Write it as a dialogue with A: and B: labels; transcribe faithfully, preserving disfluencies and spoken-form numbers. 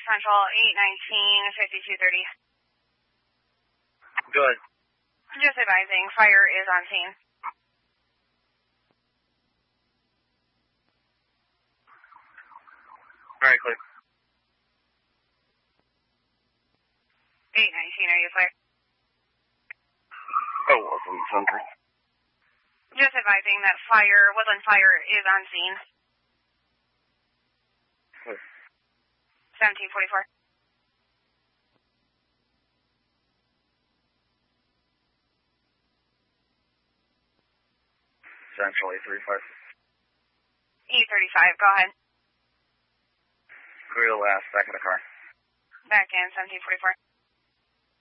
A: Central, eight nineteen, fifty-two thirty.
B: Good.
A: Just advising, fire is on scene.
B: All right, clear.
A: eight nineteen, are you clear?
B: Oh, welcome, Central.
A: Just advising that fire, Woodland Fire is on scene.
B: Clear.
A: seventeen forty-four.
B: Central, eight thirty-five.
A: eight thirty-five, go ahead.
B: Clear the last, back in the car.
A: Back in, seventeen forty-four.